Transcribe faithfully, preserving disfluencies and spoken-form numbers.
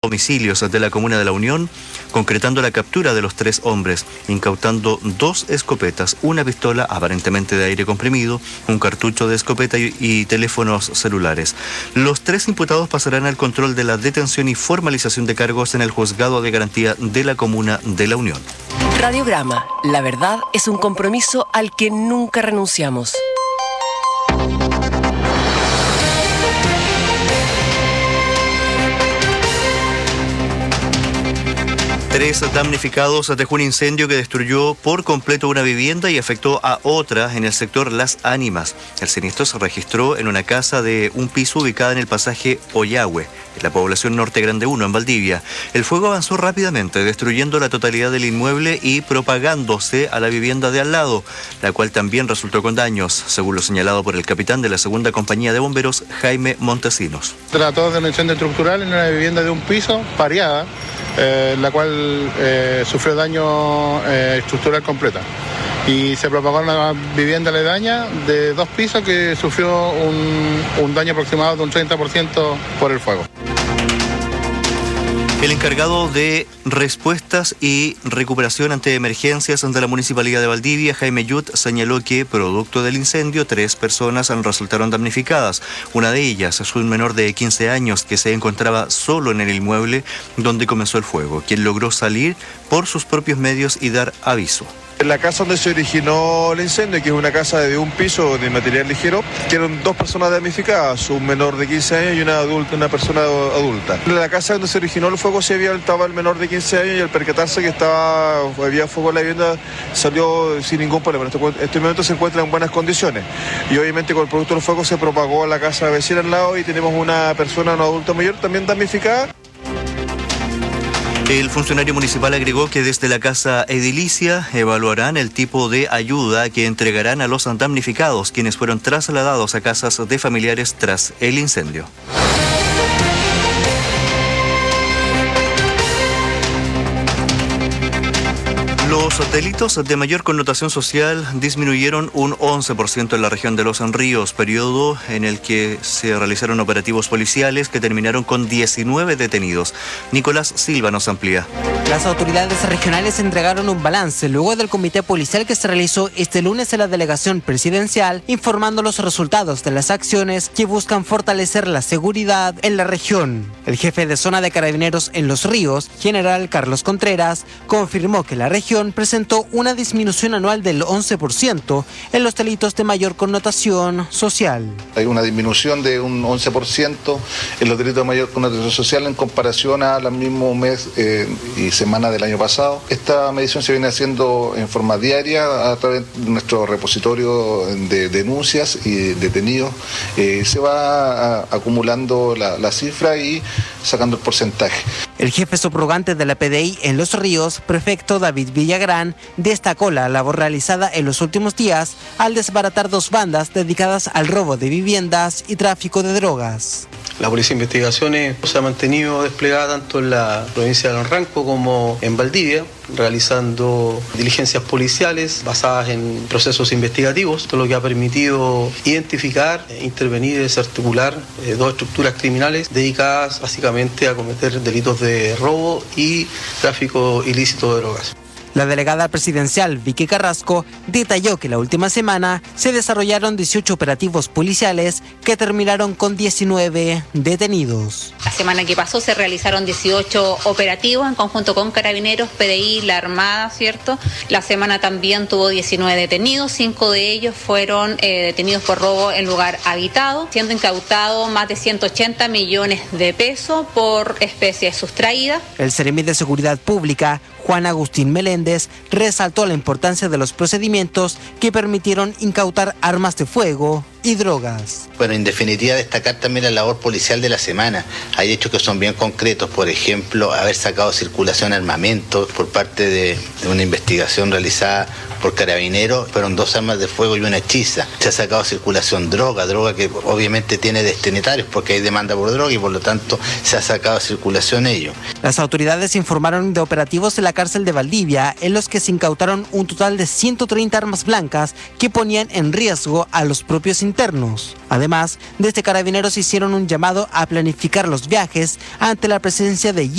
homicidios de la comuna de La Unión, concretando la captura de los tres hombres, incautando dos escopetas, una pistola aparentemente de aire comprimido, un cartucho de escopeta y, y teléfonos celulares. Los tres imputados pasarán al control de la detención y formalización de cargos en el juzgado de garantía de la comuna de La Unión. Radiograma, la verdad es un compromiso al que nunca renunciamos. Tres damnificados dejó un incendio que destruyó por completo una vivienda y afectó a otra en el sector Las Ánimas. El siniestro se registró en una casa de un piso ubicada en el pasaje Ollagüe, en la población Norte Grande uno, en Valdivia. El fuego avanzó rápidamente, destruyendo la totalidad del inmueble y propagándose a la vivienda de al lado, la cual también resultó con daños, según lo señalado por el capitán de la segunda compañía de bomberos, Jaime Montesinos. Trató de un incendio estructural en una vivienda de un piso, pareada, eh, la cual eh, sufrió daño eh, estructural completa. Y se propagó a una vivienda aledaña de dos pisos que sufrió un, un daño aproximado de un treinta por ciento por el fuego. El encargado de respuestas y recuperación ante emergencias ante la Municipalidad de Valdivia, Jaime Yut, señaló que, producto del incendio, tres personas resultaron damnificadas. Una de ellas es un menor de quince años que se encontraba solo en el inmueble donde comenzó el fuego, quien logró salir por sus propios medios y dar aviso. En la casa donde se originó el incendio, que es una casa de un piso de material ligero, quedaron dos personas damnificadas, un menor de quince años y una adulta, una persona adulta. En la casa donde se originó el fuego sí había, estaba el menor de quince años y al percatarse que estaba, había fuego en la vivienda salió sin ningún problema. En este momento se encuentra en buenas condiciones y obviamente con el producto del fuego se propagó a la casa vecina al lado y tenemos una persona, una adulta mayor también damnificada. El funcionario municipal agregó que desde la Casa Edilicia evaluarán el tipo de ayuda que entregarán a los damnificados, quienes fueron trasladados a casas de familiares tras el incendio. Los delitos de mayor connotación social disminuyeron un once por ciento en la región de Los Ríos, periodo en el que se realizaron operativos policiales que terminaron con diecinueve detenidos. Nicolás Silva nos amplía. Las autoridades regionales entregaron un balance luego del comité policial que se realizó este lunes en la delegación presidencial, informando los resultados de las acciones que buscan fortalecer la seguridad en la región. El jefe de zona de Carabineros en Los Ríos, general Carlos Contreras, confirmó que la región presentó una disminución anual del once por ciento en los delitos de mayor connotación social. Hay una disminución de un once por ciento en los delitos de mayor connotación social en comparación al mismo mes eh, y semana del año pasado. Esta medición se viene haciendo en forma diaria a través de nuestro repositorio de denuncias y detenidos. Eh, se va a, acumulando la, la cifra y sacando el porcentaje. El jefe subrogante de la P D I en Los Ríos, prefecto David Villagrán, destacó la labor realizada en los últimos días al desbaratar dos bandas dedicadas al robo de viviendas y tráfico de drogas. La Policía de Investigaciones se ha mantenido desplegada tanto en la provincia de Lonranco como en Valdivia, realizando diligencias policiales basadas en procesos investigativos, todo lo que ha permitido identificar, intervenir y desarticular eh, dos estructuras criminales dedicadas básicamente a cometer delitos de robo y tráfico ilícito de drogas. La delegada presidencial Vicky Carrasco detalló que la última semana se desarrollaron dieciocho operativos policiales que terminaron con diecinueve detenidos. La semana que pasó se realizaron dieciocho operativos en conjunto con Carabineros, P D I, la Armada, ¿cierto? La semana también tuvo diecinueve detenidos, cinco de ellos fueron eh, detenidos por robo en lugar habitado, siendo incautado más de ciento ochenta millones de pesos por especies sustraídas. El Seremi de Seguridad Pública, Juan Agustín Meléndez, resaltó la importancia de los procedimientos que permitieron incautar armas de fuego y drogas. Bueno, en definitiva destacar también la labor policial de la semana. Hay hechos que son bien concretos, por ejemplo, haber sacado circulación de armamento por parte de, de una investigación realizada por Carabineros, fueron dos armas de fuego y una hechiza. Se ha sacado circulación droga, droga que obviamente tiene destinatarios porque hay demanda por droga y por lo tanto se ha sacado circulación ello. Las autoridades informaron de operativos en la cárcel de Valdivia en los que se incautaron un total de ciento treinta armas blancas que ponían en riesgo a los propios internos. Además, desde Carabineros hicieron un llamado a planificar los viajes ante la presencia de